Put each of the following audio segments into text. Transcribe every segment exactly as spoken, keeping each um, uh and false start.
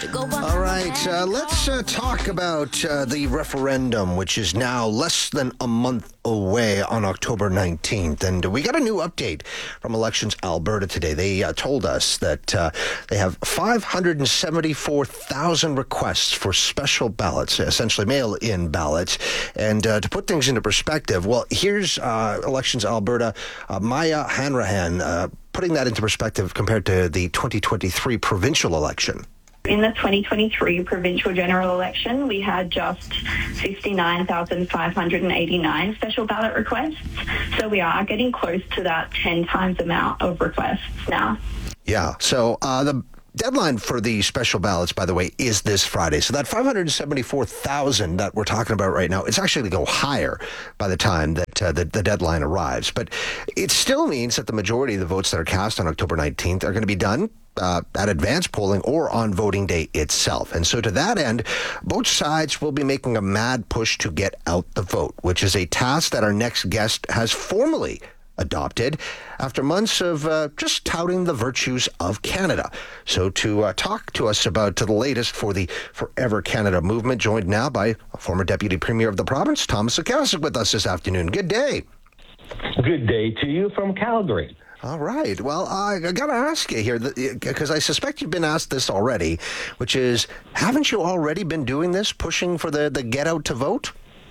All right, uh, let's uh, talk about uh, the referendum, which is now less than a month away on October nineteenth. And we got a new update from Elections Alberta today. They uh, told us that uh, they have five hundred seventy-four thousand requests for special ballots, essentially mail-in ballots. And uh, to put things into perspective, well, here's uh, Elections Alberta, uh, Maya Hanrahan, uh, putting that into perspective compared to the twenty twenty-three provincial election. In the twenty twenty-three provincial general election, we had just fifty-nine thousand five hundred eighty-nine special ballot requests. So we are getting close to that ten times amount of requests now. Yeah. So uh, the deadline for the special ballots, by the way, is this Friday. So that five hundred seventy-four thousand that we're talking about right now, it's actually going to go higher by the time that uh, the, the deadline arrives. But it still means that the majority of the votes that are cast on October nineteenth are going to be done Uh, at advance polling or on voting day itself. And so to that end, both sides will be making a mad push to get out the vote, which is a task that our next guest has formally adopted after months of uh, just touting the virtues of Canada. So to uh, talk to us about to the latest for the Forever Canada movement, joined now by a former Deputy Premier of the province, Thomas Lukaszuk, with us this afternoon. Good day. Good day to you from Calgary. All right. Well, I got to ask you here, because I suspect you've been asked this already, which is, haven't you already been doing this, pushing for the, the get out to vote?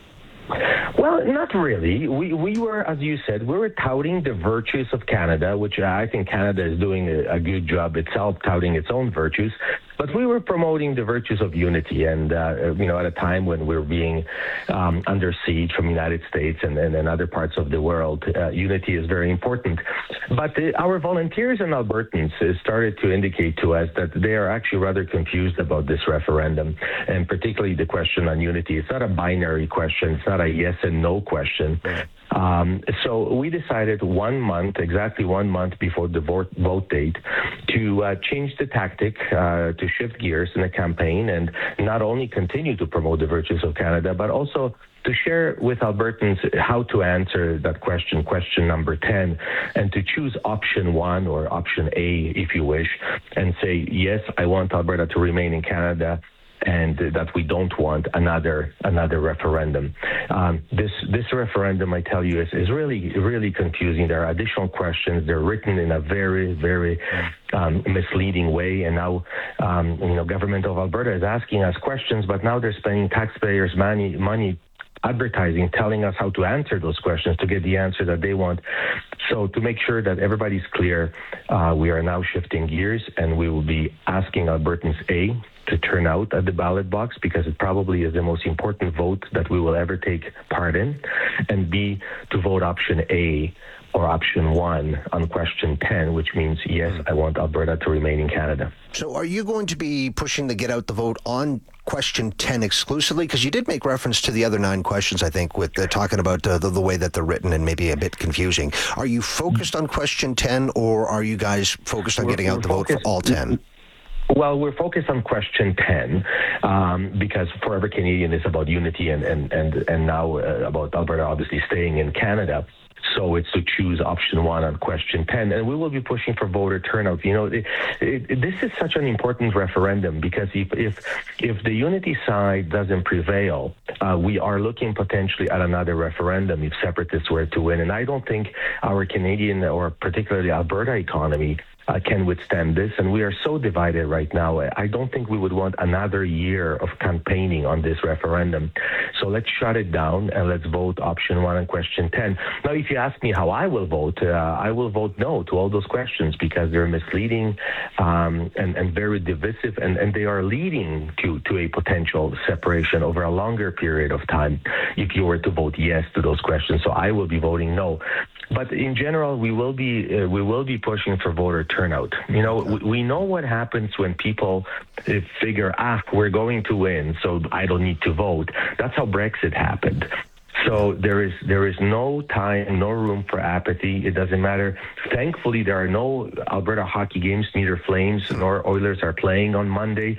Well, not really. We we were, as you said, we were touting the virtues of Canada, which I think Canada is doing a, a good job itself, touting its own virtues. But we were promoting the virtues of unity, and uh, you know, at a time when we're being um, under siege from the United States and, and, and other parts of the world, uh, unity is very important. But uh, our volunteers and Albertans uh, started to indicate to us that they are actually rather confused about this referendum, and particularly the question on unity. It's not a binary question. It's not a yes and no question. Um, so we decided one month, exactly one month before the vote, vote date, to uh, change the tactic, uh, to shift gears in the campaign, and not only continue to promote the virtues of Canada, but also to share with Albertans how to answer that question, question number ten, and to choose option one or option A, if you wish, and say, yes, I want Alberta to remain in Canada, and that we don't want another another referendum. Um, this this referendum, I tell you, is, is really really confusing. There are additional questions. They're written in a very very um, misleading way, and now um, you know, government of Alberta is asking us questions, but now they're spending taxpayers' money money. advertising, telling us how to answer those questions to get the answer that they want. So to make sure that everybody's clear, uh, we are now shifting gears, and we will be asking Albertans, A, to turn out at the ballot box, because it probably is the most important vote that we will ever take part in, and B, to vote option A or option one on question ten, which means, yes, I want Alberta to remain in Canada. So are you going to be pushing the get out the vote on question ten exclusively? Because you did make reference to the other nine questions, I think, with uh, talking about uh, the, the way that they're written and maybe a bit confusing. Are you focused on question ten, or are you guys focused on we're, getting out the focused. vote for all ten? Well, we're focused on question ten um, because Forever Canadian is about unity, and, and, and, and now uh, about Alberta obviously staying in Canada. So it's to choose option one on question ten, and we will be pushing for voter turnout. You know, it, it, this is such an important referendum, because if if, if the unity side doesn't prevail, uh, we are looking potentially at another referendum if separatists were to win. And I don't think our Canadian, or particularly Alberta economy, Uh, can withstand this, and we are so divided right now. I don't think we would want another year of campaigning on this referendum. So let's shut it down and let's vote option one on question ten. Now, if you ask me how I will vote, uh, I will vote no to all those questions, because they're misleading um, and, and very divisive, and, and they are leading to, to a potential separation over a longer period of time if you were to vote yes to those questions. So I will be voting no. But in general, we will be uh, we will be pushing for voter turnout. You know, we, we know what happens when people uh, figure, ah, we're going to win, so I don't need to vote. That's how Brexit happened. So there is there is no time, no room for apathy. It doesn't matter. Thankfully, there are no Alberta hockey games. Neither Flames nor Oilers are playing on Monday.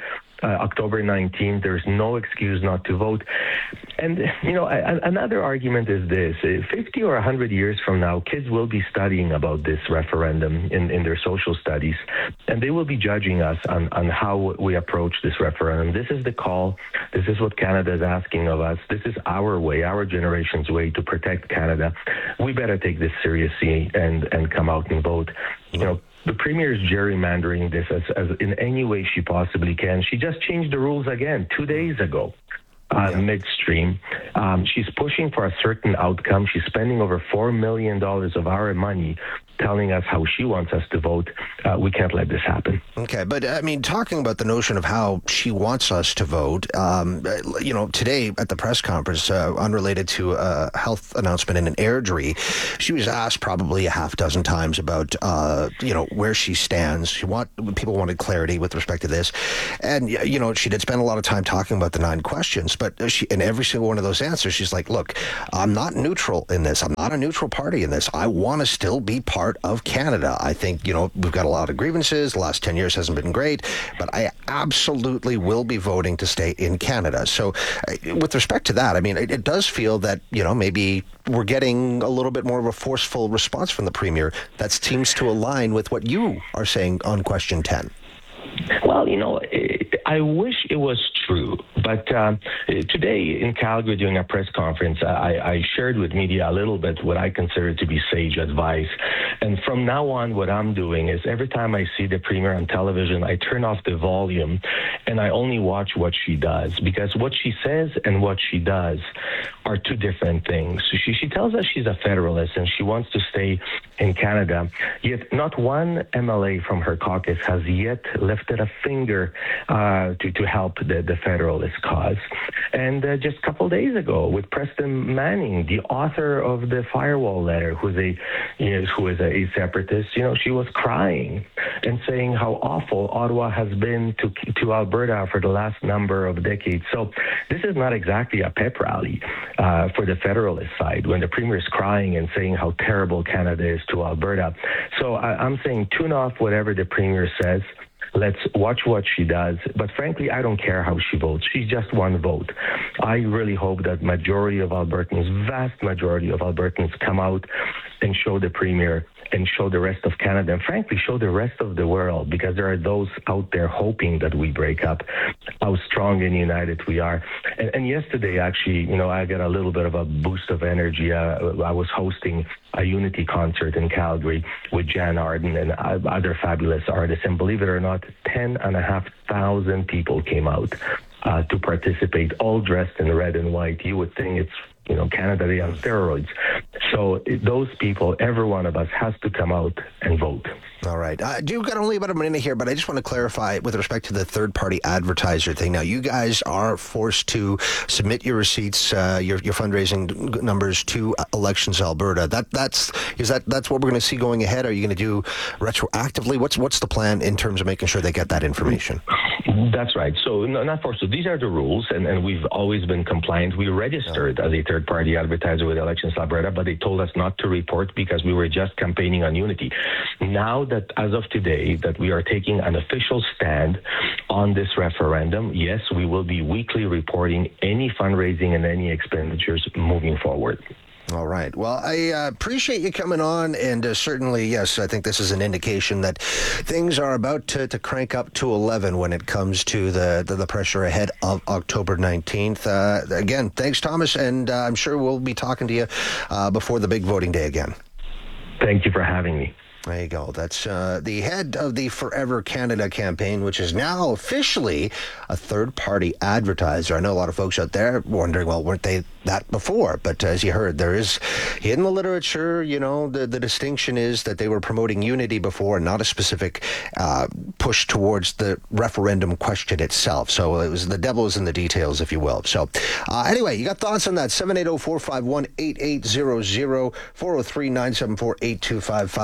uh, October nineteenth. There's no excuse not to vote. And, you know, a, another argument is this. fifty or one hundred years from now, kids will be studying about this referendum in, in their social studies, and they will be judging us on, on how we approach this referendum. This is the call. This is what Canada is asking of us. This is our way, our generation's way to protect Canada. We better take this seriously and, and come out and vote. You know, the Premier is gerrymandering this as, as in any way she possibly can. She just changed the rules again two days ago. Uh, yeah. Midstream. Um, she's pushing for a certain outcome. She's spending over four million dollars of our money telling us how she wants us to vote. Uh, we can't let this happen. Okay, but I mean, talking about the notion of how she wants us to vote, um, you know, today at the press conference, uh, unrelated to a health announcement in an Airdrie, she was asked probably a half dozen times about, uh, you know, where she stands. She want people wanted clarity with respect to this, and you know, she did spend a lot of time talking about the nine questions. But she, in every single one of those answers, she's like, "Look, I'm not neutral in this. I'm not a neutral party in this. I want to still be part of Canada. I think, you know, we've got a lot of grievances. The last ten years hasn't been great, but I absolutely will be voting to stay in Canada." So uh, with respect to that, I mean, it, it does feel that, you know, maybe we're getting a little bit more of a forceful response from the Premier that seems to align with what you are saying on question ten. Well, you know, I wish it was true, but um, today in Calgary during a press conference, I, I shared with media a little bit what I consider to be sage advice. And from now on, what I'm doing is every time I see the Premier on television, I turn off the volume and I only watch what she does, because what she says and what she does are two different things. She, she tells us she's a federalist and she wants to stay in Canada, yet not one M L A from her caucus has yet lifted a finger uh, to, to help the, the Federalist cause. And uh, just a couple days ago, with Preston Manning, the author of the Firewall Letter, who's a, you know, who is a, a separatist, you know, she was crying and saying how awful Ottawa has been to, to Alberta for the last number of decades. So this is not exactly a pep rally uh, for the Federalist side when the Premier is crying and saying how terrible Canada is to Alberta. So I, I'm saying tune off whatever the Premier says. Let's watch what she does. But frankly, I don't care how she votes. She's just one vote. I really hope that majority of Albertans, vast majority of Albertans, come out and show the Premier and show the rest of Canada, and frankly, show the rest of the world, because there are those out there hoping that we break up, how strong and united we are. And, and yesterday, actually, you know, I got a little bit of a boost of energy. Uh, I was hosting a unity concert in Calgary with Jan Arden and other fabulous artists, and believe it or not, ten and a half thousand people came out uh, to participate, all dressed in red and white. You would think it's, you know, Canada Day on steroids. So those people, every one of us, has to come out and vote. All right. Uh, you've got only about a minute here, but I just want to clarify with respect to the third-party advertiser thing. Now, you guys are forced to submit your receipts, uh, your your fundraising numbers to Elections Alberta. That that's is that that's what we're going to see going ahead. Are you going to do retroactively? What's what's the plan in terms of making sure they get that information? That's right. So no, not forced. So these are the rules, and, and we've always been compliant. We registered as a third-party advertiser with Elections Alberta, but they told us not to report because we were just campaigning on unity. Now that, as of today, that we are taking an official stand on this referendum, yes, we will be weekly reporting any fundraising and any expenditures moving forward. All right. Well, I uh, appreciate you coming on, and uh, certainly, yes, I think this is an indication that things are about to, to crank up to eleven when it comes to the, the, the pressure ahead of October nineteenth. Uh, again, thanks, Thomas, and uh, I'm sure we'll be talking to you uh, before the big voting day again. Thank you for having me. There you go. That's uh, the head of the Forever Canada campaign, which is now officially a third-party advertiser. I know a lot of folks out there wondering, well, weren't they that before? But as you heard, there is, in the literature, you know, the, the distinction is that they were promoting unity before, not a specific uh, push towards the referendum question itself. So it was the devil is in the details, if you will. So uh, anyway, you got thoughts on that? seven eight zero, four five one, eight eight zero zero, four oh three, nine seven four, eight two five five. Going to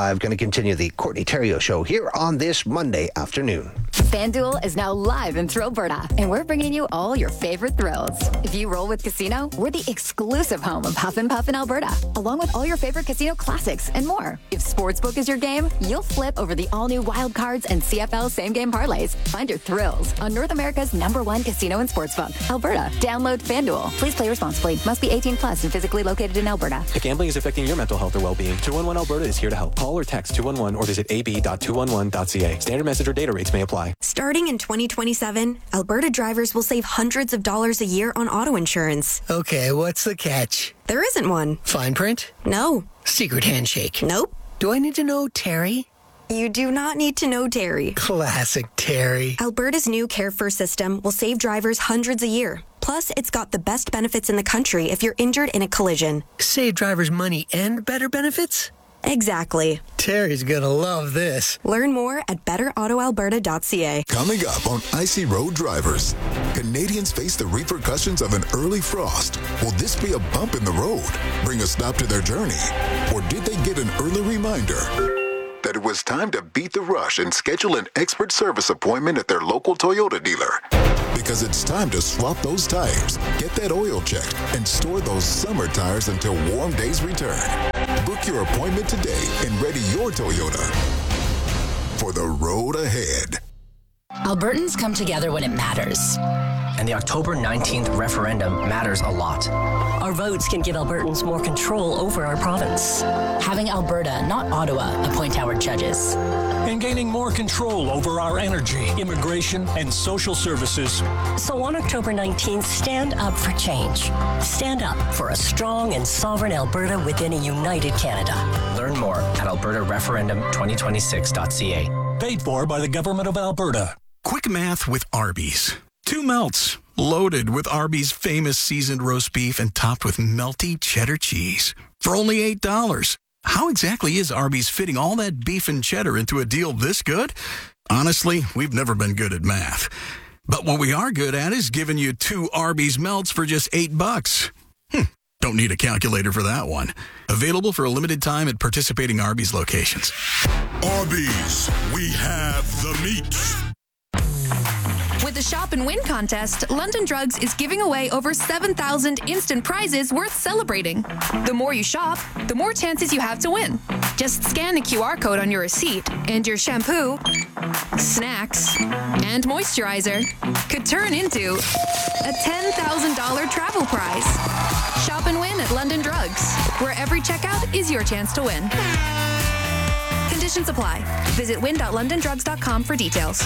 continue the Courtney Terrio Show here on this Monday afternoon. FanDuel is now live in Thrillberta, and we're bringing you all your favorite thrills. If you roll with Casino, we're the exclusive home of Huff and Puff in Alberta, along with all your favorite casino classics and more. If Sportsbook is your game, you'll flip over the all-new Wild Cards and C F L same-game parlays. Find your thrills on North America's number one casino and sportsbook, Alberta. Download FanDuel. Please play responsibly. Must be eighteen plus and physically located in Alberta. If gambling is affecting your mental health or well-being, two one one Alberta is here to help. Call or text two one one or visit a b dot two one one dot c a. Standard message or data rates may apply. Starting in twenty twenty-seven, Alberta drivers will save hundreds of dollars a year on auto insurance. Okay, what's the catch? There isn't one. Fine print? No. Secret handshake? Nope. Do I need to know Terry? You do not need to know Terry. Classic Terry. Alberta's new Care First system will save drivers hundreds a year. Plus, it's got the best benefits in the country if you're injured in a collision. Save drivers money and better benefits? Exactly. Terry's gonna love this. Learn more at better auto alberta dot c a. Coming up on Icy Road Drivers, Canadians face the repercussions of an early frost. Will this be a bump in the road, bring a stop to their journey? Or did they get an early reminder that it was time to beat the rush and schedule an expert service appointment at their local Toyota dealer? Because it's time to swap those tires, get that oil checked, and store those summer tires until warm days return. Book your appointment today and ready your Toyota for the road ahead. Albertans come together when it matters. And the October nineteenth referendum matters a lot. Our votes can give Albertans more control over our province. Having Alberta, not Ottawa, appoint our judges. And gaining more control over our energy, immigration, and social services. So on October nineteenth, stand up for change. Stand up for a strong and sovereign Alberta within a united Canada. Learn more at alberta referendum twenty twenty-six dot c a. Paid for by the Government of Alberta. Quick math with Arby's. Two melts, loaded with Arby's famous seasoned roast beef and topped with melty cheddar cheese. For only eight dollars. How exactly is Arby's fitting all that beef and cheddar into a deal this good? Honestly, we've never been good at math. But what we are good at is giving you two Arby's melts for just eight bucks. Hm, don't need a calculator for that one. Available for a limited time at participating Arby's locations. Arby's, we have the meat. With the Shop and Win contest, London Drugs is giving away over seven thousand instant prizes worth celebrating. The more you shop, the more chances you have to win. Just scan the Q R code on your receipt, and your shampoo, snacks, and moisturizer could turn into a ten thousand dollars travel prize. Shop and win at London Drugs, where every checkout is your chance to win. Conditions apply. Visit win dot london drugs dot com for details.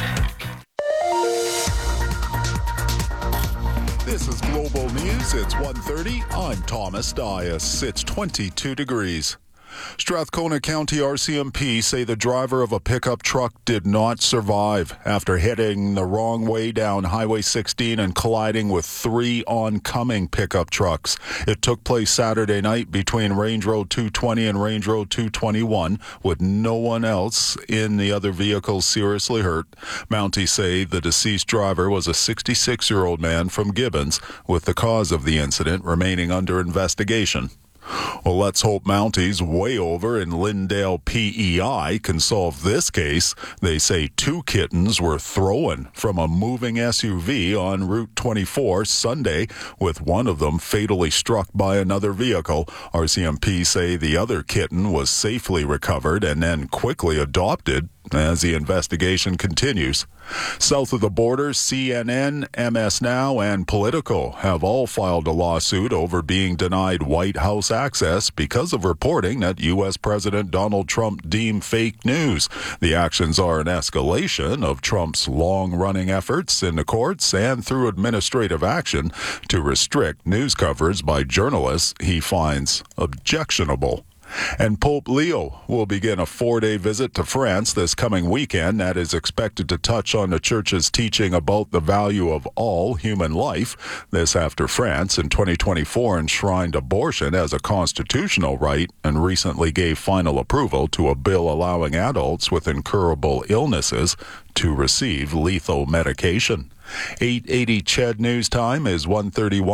This is Global News. It's one thirty. I'm Thomas Dias. It's twenty-two degrees. Strathcona County R C M P say the driver of a pickup truck did not survive after heading the wrong way down Highway sixteen and colliding with three oncoming pickup trucks. It took place Saturday night between Range Road two twenty and Range Road two twenty-one, with no one else in the other vehicles seriously hurt. Mounties say the deceased driver was a sixty-six-year-old man from Gibbons, with the cause of the incident remaining under investigation. Well, let's hope Mounties way over in Lindale P E I can solve this case. They say two kittens were thrown from a moving S U V on Route twenty-four Sunday, with one of them fatally struck by another vehicle. R C M P say the other kitten was safely recovered and then quickly adopted as the investigation continues. South of the border, C N N, M S Now, and Politico have all filed a lawsuit over being denied White House access because of reporting that U S President Donald Trump deemed fake news. The actions are an escalation of Trump's long-running efforts in the courts and through administrative action to restrict news coverage by journalists he finds objectionable. And Pope Leo will begin a four-day visit to France this coming weekend that is expected to touch on the Church's teaching about the value of all human life. This after France in twenty twenty-four enshrined abortion as a constitutional right and recently gave final approval to a bill allowing adults with incurable illnesses to receive lethal medication. eight eighty C H E D News Time is one thirty-one.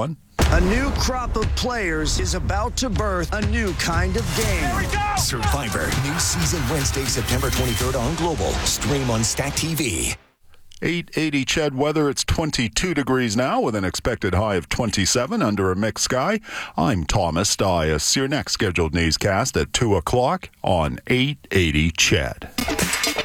A new crop of players is about to birth a new kind of game. Here we go! Survivor, new season Wednesday, September twenty-third on Global. Stream on Stack T V. eight eighty C H E D weather. It's twenty-two degrees now with an expected high of twenty-seven under a mixed sky. I'm Thomas Dias. Your next scheduled newscast at two o'clock on eight eighty C H E D.